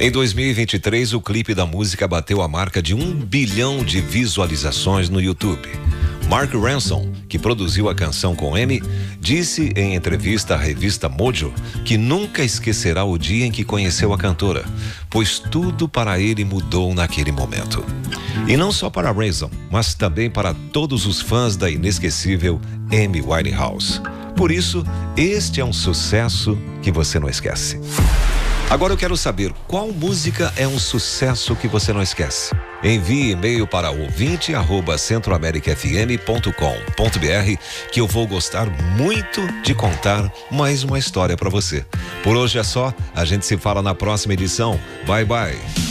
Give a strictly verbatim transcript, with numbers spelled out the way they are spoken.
Em dois mil e vinte e três, o clipe da música bateu a marca de um bilhão de visualizações no YouTube. Mark Ronson, que produziu a canção com Amy, disse em entrevista à revista Mojo que nunca esquecerá o dia em que conheceu a cantora, pois tudo para ele mudou naquele momento. E não só para Ronson, mas também para todos os fãs da inesquecível Amy Winehouse. Por isso, este é um sucesso que você não esquece. Agora eu quero saber qual música é um sucesso que você não esquece. Envie e-mail para ouvinte arroba centro america f m ponto com ponto b r que eu vou gostar muito de contar mais uma história para você. Por hoje é só, a gente se fala na próxima edição. Bye bye.